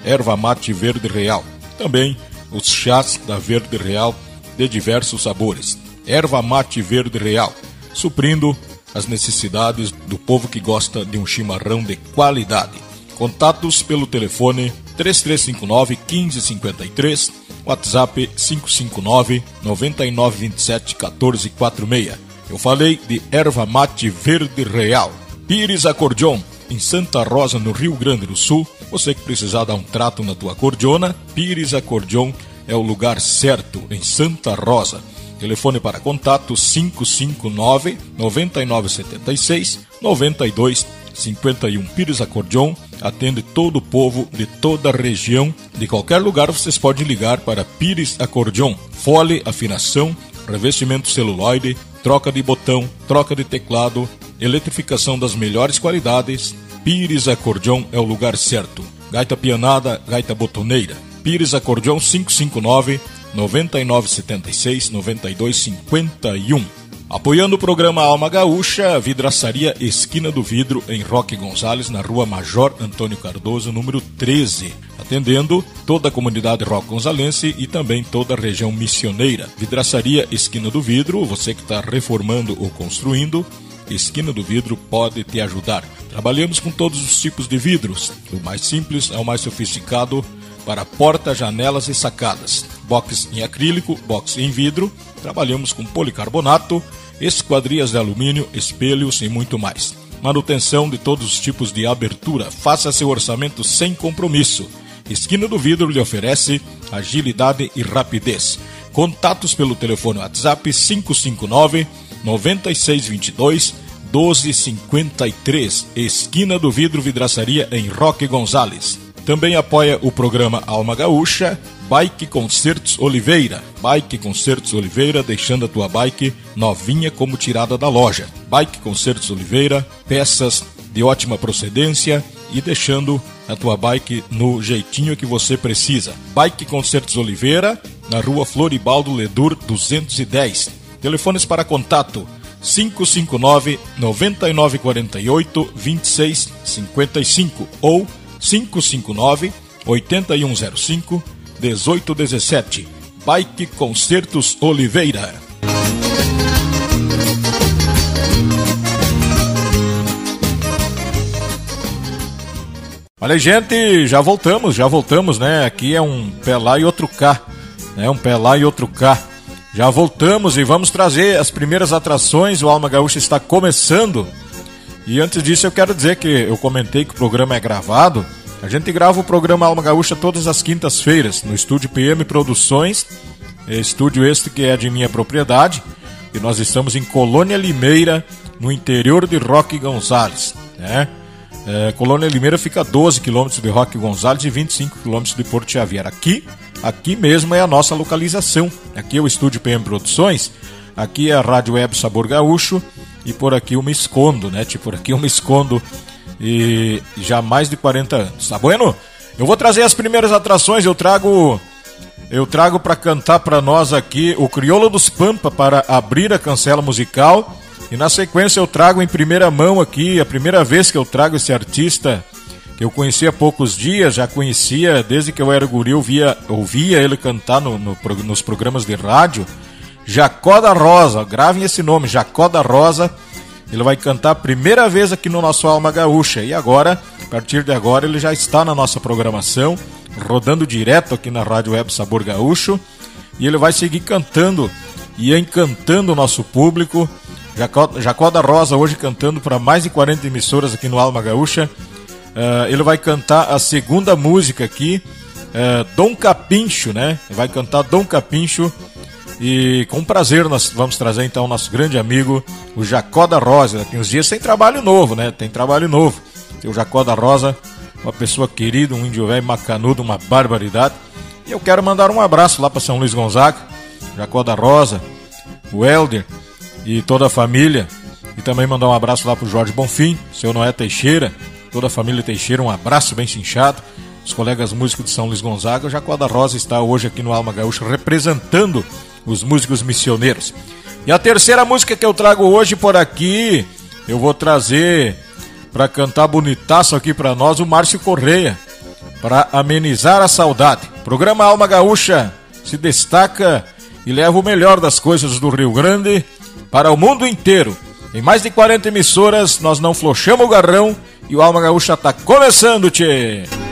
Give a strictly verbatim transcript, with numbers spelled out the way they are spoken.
erva mate verde real. Também os chás da Verde Real de diversos sabores. Erva mate verde real, suprindo as necessidades do povo que gosta de um chimarrão de qualidade. Contatos pelo telefone três três cinco nove, um cinco cinco três, WhatsApp cinco cinco nove, nove nove dois sete, um quatro quatro seis. Eu falei de erva mate verde real. Pires Acordeon, em Santa Rosa, no Rio Grande do Sul. Você que precisar dar um trato na tua acordeona, Pires Acordeon é o lugar certo, em Santa Rosa. Telefone para contato cinco cinco nove, nove nove sete seis, nove dois cinco um. Pires Acordeon atende todo o povo de toda a região. De qualquer lugar vocês podem ligar para Pires Acordeon. Fole, afinação, revestimento celuloide, troca de botão, troca de teclado, eletrificação das melhores qualidades. Pires Acordeon é o lugar certo. Gaita pianada, gaita botoneira. Pires Acordeon cinco cinco nove, nove nove sete seis, nove dois cinco um. Apoiando o programa Alma Gaúcha, Vidraçaria Esquina do Vidro, em Roque Gonzales, na rua Major Antônio Cardoso, número treze. Atendendo toda a comunidade roque gonzalense e também toda a região missioneira. Vidraçaria Esquina do Vidro, você que está reformando ou construindo, Esquina do Vidro pode te ajudar. Trabalhamos com todos os tipos de vidros, do mais simples ao mais sofisticado, para portas, janelas e sacadas. Box em acrílico, box em vidro. Trabalhamos com policarbonato, esquadrias de alumínio, espelhos e muito mais. Manutenção de todos os tipos de abertura. Faça seu orçamento sem compromisso. Esquina do Vidro lhe oferece agilidade e rapidez. Contatos pelo telefone WhatsApp cinco cinco nove, nove seis dois dois, um dois cinco três. Esquina do Vidro, Vidraçaria em Roque Gonzales. Também apoia o programa Alma Gaúcha, Bike Concertos Oliveira. Bike Concertos Oliveira, deixando a tua bike novinha como tirada da loja. Bike Concertos Oliveira, peças de ótima procedência e deixando a tua bike no jeitinho que você precisa. Bike Concertos Oliveira, na rua Floribaldo Ledur duzentos e dez. Telefones para contato cinco cinco nove, nove nove quatro oito, dois seis cinco cinco ou cinco cinco nove, oito um zero cinco, um oito um sete. Bike Concertos Oliveira. Olha, gente, já voltamos, já voltamos, né? Aqui é um pé lá e outro cá, né? Um pé lá e outro cá. Já voltamos e vamos trazer as primeiras atrações. O Alma Gaúcha está começando. E antes disso eu quero dizer que eu comentei que o programa é gravado. A gente grava o programa Alma Gaúcha todas as quintas-feiras no estúdio P M Produções, estúdio este que é de minha propriedade, e nós estamos em Colônia Limeira, no interior de Roque Gonzales, né? É, Colônia Limeira fica a doze quilômetros de Roque Gonzales e vinte e cinco quilômetros de Porto Xavier. Aqui, aqui mesmo é a nossa localização. Aqui é o estúdio P M Produções, aqui é a Rádio Web Sabor Gaúcho, e por aqui eu me escondo, né? Tipo, por aqui eu me escondo e já há mais de quarenta anos. Tá bueno? Eu vou trazer as primeiras atrações. Eu trago eu trago para cantar para nós aqui o Crioulo dos Pampa para abrir a cancela musical. E na sequência eu trago em primeira mão aqui, a primeira vez que eu trago esse artista que eu conheci há poucos dias, já conhecia desde que eu era guri, eu via, ouvia ele cantar no, no, nos programas de rádio. Jacó da Rosa, gravem esse nome, Jacó da Rosa. Ele vai cantar a primeira vez aqui no nosso Alma Gaúcha. E agora, a partir de agora, ele já está na nossa programação, rodando direto aqui na Rádio Web Sabor Gaúcho. E ele vai seguir cantando e encantando o nosso público. Jacó, Jacó da Rosa hoje cantando para mais de quarenta emissoras aqui no Alma Gaúcha. Uh, ele vai cantar a segunda música aqui, uh, Dom Capincho, né? Ele vai cantar Dom Capincho. E com prazer nós vamos trazer então o nosso grande amigo, o Jacó da Rosa. Tem uns dias tem trabalho novo, né? Tem trabalho novo. Tem o Jacó da Rosa, uma pessoa querida, um índio velho macanudo, uma barbaridade. E eu quero mandar um abraço lá para São Luís Gonzaga, Jacó da Rosa, o Helder e toda a família. E também mandar um abraço lá pro Jorge Bonfim, seu Noé Teixeira, toda a família Teixeira, um abraço bem cinchado. Os colegas músicos de São Luís Gonzaga. O Jacó da Rosa está hoje aqui no Alma Gaúcha representando os músicos missioneiros. E a terceira música que eu trago hoje por aqui, eu vou trazer para cantar bonitaço aqui para nós o Márcio Correia. para amenizar a saudade. O programa Alma Gaúcha se destaca e leva o melhor das coisas do Rio Grande para o mundo inteiro. Em mais de quarenta emissoras, nós não flochamos o garrão e o Alma Gaúcha tá começando, tchê!